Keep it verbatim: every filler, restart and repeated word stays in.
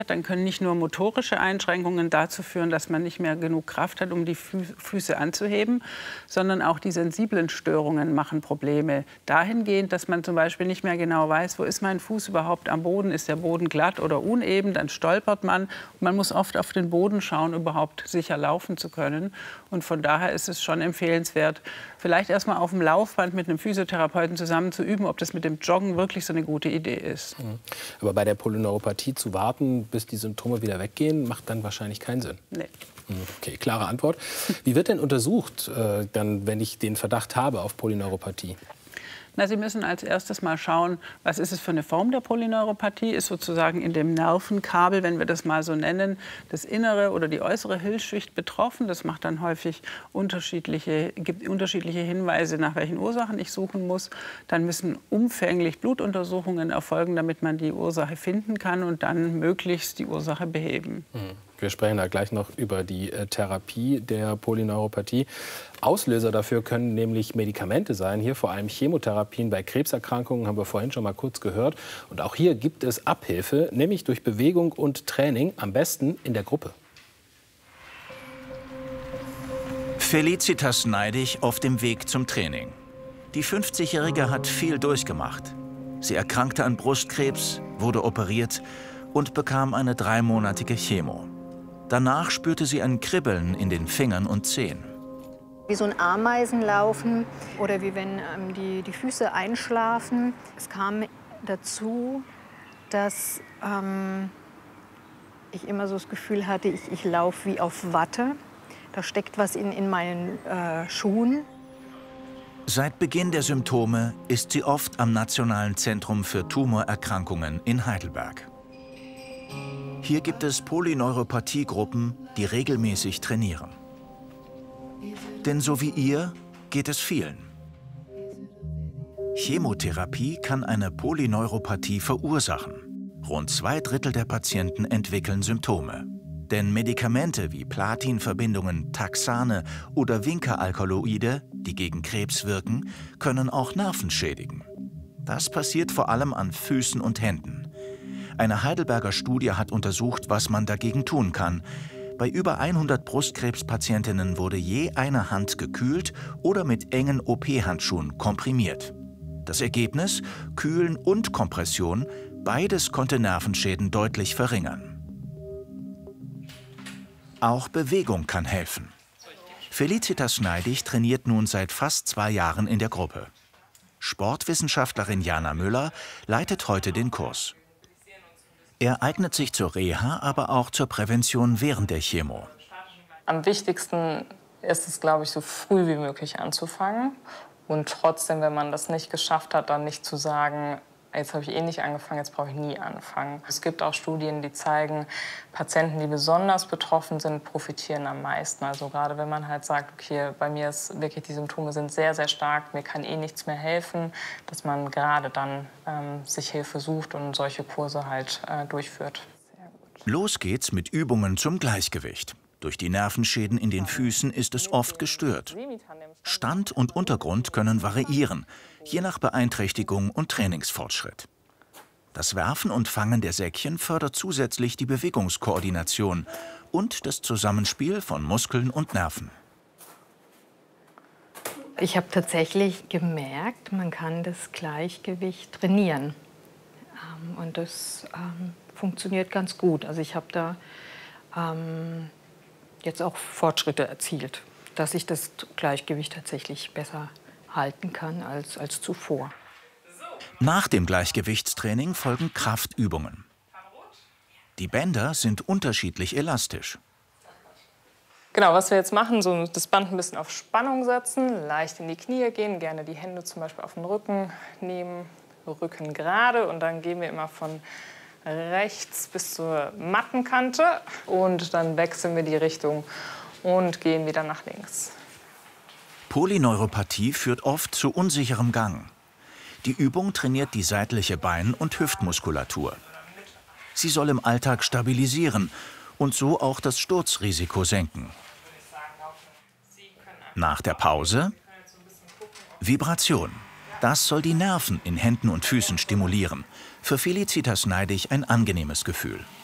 Dann können nicht nur motorische Einschränkungen dazu führen, dass man nicht mehr genug Kraft hat, um die Fü Füße anzuheben, sondern auch die sensiblen Störungen machen Probleme. Dahingehend, dass man zum Beispiel nicht mehr genau weiß, wo ist mein Fuß überhaupt am Boden, ist der Boden glatt oder uneben, dann stolpert man. Und man muss oft auf den Boden schauen, überhaupt sicher laufen zu können. Und von daher ist es schon empfehlenswert, vielleicht erst mal auf dem Laufband mit einem Physiotherapeuten zusammen zu üben, ob das mit dem Joggen wirklich so eine gute Idee ist. Aber bei der Polyneuropathie zu warten, bis die Symptome wieder weggehen, macht dann wahrscheinlich keinen Sinn. Nee. Okay, klare Antwort. Wie wird denn untersucht, äh, dann, wenn ich den Verdacht habe auf Polyneuropathie? Na, Sie müssen als erstes mal schauen, was ist es für eine Form der Polyneuropathie? Ist sozusagen in dem Nervenkabel, wenn wir das mal so nennen, das innere oder die äußere Hilfsschicht betroffen. Das macht dann häufig unterschiedliche, gibt unterschiedliche Hinweise, nach welchen Ursachen ich suchen muss. Dann müssen umfänglich Blutuntersuchungen erfolgen, damit man die Ursache finden kann und dann möglichst die Ursache beheben. Mhm. Wir sprechen da gleich noch über die äh, Therapie der Polyneuropathie. Auslöser dafür können nämlich Medikamente sein. Hier vor allem Chemotherapien bei Krebserkrankungen, haben wir vorhin schon mal kurz gehört. Und auch hier gibt es Abhilfe, nämlich durch Bewegung und Training, am besten in der Gruppe. Felicitas Neidig auf dem Weg zum Training. Die fünfzigjährige hat viel durchgemacht. Sie erkrankte an Brustkrebs, wurde operiert und bekam eine dreimonatige Chemo. Danach spürte sie ein Kribbeln in den Fingern und Zehen. Wie so ein Ameisenlaufen oder wie wenn ähm, die, die Füße einschlafen. Es kam dazu, dass ähm, ich immer so das Gefühl hatte, ich, ich laufe wie auf Watte. Da steckt was in, in meinen äh, Schuhen. Seit Beginn der Symptome ist sie oft am Nationalen Zentrum für Tumorerkrankungen in Heidelberg. Hier gibt es Polyneuropathie-Gruppen, die regelmäßig trainieren. Denn so wie ihr geht es vielen. Chemotherapie kann eine Polyneuropathie verursachen. Rund zwei Drittel der Patienten entwickeln Symptome. Denn Medikamente wie Platinverbindungen, Taxane oder Vinca-Alkaloide, die gegen Krebs wirken, können auch Nerven schädigen. Das passiert vor allem an Füßen und Händen. Eine Heidelberger Studie hat untersucht, was man dagegen tun kann. Bei über hundert Brustkrebspatientinnen wurde je eine Hand gekühlt oder mit engen O P-Handschuhen komprimiert. Das Ergebnis? Kühlen und Kompression, beides konnte Nervenschäden deutlich verringern. Auch Bewegung kann helfen. Felicitas Neidig trainiert nun seit fast zwei Jahren in der Gruppe. Sportwissenschaftlerin Jana Müller leitet heute den Kurs. Er eignet sich zur Reha, aber auch zur Prävention während der Chemo. Am wichtigsten ist es, glaube ich, so früh wie möglich anzufangen. Und trotzdem, wenn man das nicht geschafft hat, dann nicht zu sagen, jetzt habe ich eh nicht angefangen, jetzt brauche ich nie anfangen. Es gibt auch Studien, die zeigen, Patienten, die besonders betroffen sind, profitieren am meisten. Also gerade wenn man halt sagt, okay, bei mir ist wirklich, die Symptome sind sehr, sehr stark, mir kann eh nichts mehr helfen, dass man gerade dann ähm, sich Hilfe sucht und solche Kurse halt äh, durchführt. Los geht's mit Übungen zum Gleichgewicht. Durch die Nervenschäden in den Füßen ist es oft gestört. Stand und Untergrund können variieren, je nach Beeinträchtigung und Trainingsfortschritt. Das Werfen und Fangen der Säckchen fördert zusätzlich die Bewegungskoordination und das Zusammenspiel von Muskeln und Nerven. Ich habe tatsächlich gemerkt, man kann das Gleichgewicht trainieren. Ähm, und das ähm, funktioniert ganz gut. Also ich habe da ähm, jetzt auch Fortschritte erzielt, dass ich das Gleichgewicht tatsächlich besser halten kann als, als zuvor. Nach dem Gleichgewichtstraining folgen Kraftübungen. Die Bänder sind unterschiedlich elastisch. Genau, was wir jetzt machen, so das Band ein bisschen auf Spannung setzen, leicht in die Knie gehen, gerne die Hände zum Beispiel auf den Rücken nehmen, Rücken gerade und dann gehen wir immer von rechts bis zur Mattenkante und dann wechseln wir die Richtung und gehen wieder nach links. Polyneuropathie führt oft zu unsicherem Gang. Die Übung trainiert die seitliche Bein- und Hüftmuskulatur. Sie soll im Alltag stabilisieren und so auch das Sturzrisiko senken. Nach der Pause Vibration. Das soll die Nerven in Händen und Füßen stimulieren. Für Felicitas Neidig ein angenehmes Gefühl.